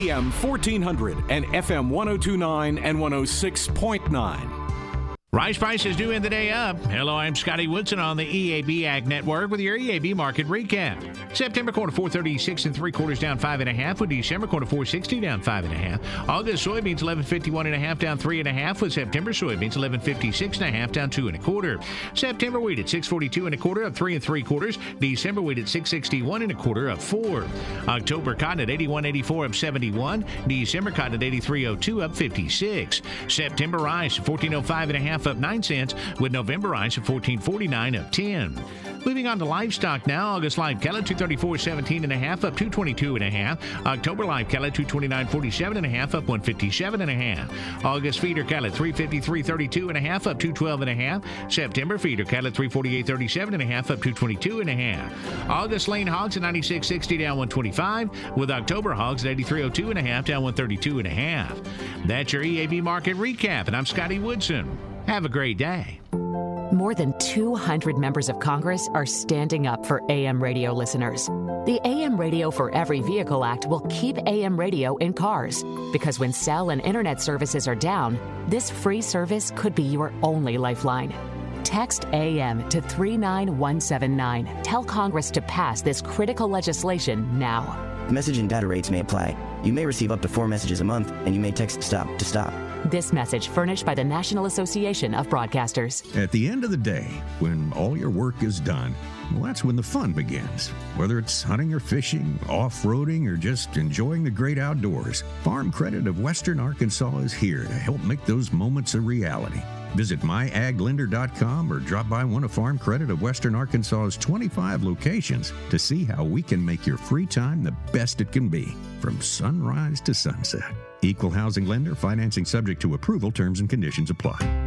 AM 1400 and FM 1029 and 106.9. Rice prices do end the day up. Hello, I'm Scotty Woodson on the EAB Ag Network with your EAB market recap. September quarter 436 3/4 down 5.5, with December quarter 460 down 5.5. August soybeans 1151.5 down 3.5, with September soybeans 1156.5 down 2.25. September wheat at 642.25 up 3 3/4. December wheat at 661.25 up 4. October cotton at 81.84 up 71. December cotton at 83.02 up 56. September rice 1405.5 up 9 cents, with November rice at 14.49 up 10. Moving on to livestock now. August live cattle 234.17.5 up 222.5. October live cattle 229.47.5 up 157.5. August feeder cattle 353.32.5 up 212.5. September feeder cattle 348.37.5 up 222.5. August lane hogs at 96.60 down 125, with October hogs at 83.02.5 down 132.5. That's your EAB market recap, and I'm Scotty Woodson. Have a great day. More than 200 members of Congress are standing up for AM radio listeners. The AM Radio for Every Vehicle Act will keep AM radio in cars, because when cell and internet services are down, this free service could be your only lifeline. Text AM to 39179. Tell Congress to pass this critical legislation now. Message and data rates may apply. You may receive up to 4 messages a month, and you may text STOP to stop. This message furnished by the National Association of Broadcasters. At the end of the day, when all your work is done, well, that's when the fun begins. Whether it's hunting or fishing, off-roading, or just enjoying the great outdoors, Farm Credit of Western Arkansas is here to help make those moments a reality. Visit myaglender.com or drop by one of Farm Credit of Western Arkansas's 25 locations to see how we can make your free time the best it can be, from sunrise to sunset. Equal housing lender, financing subject to approval, terms and conditions apply.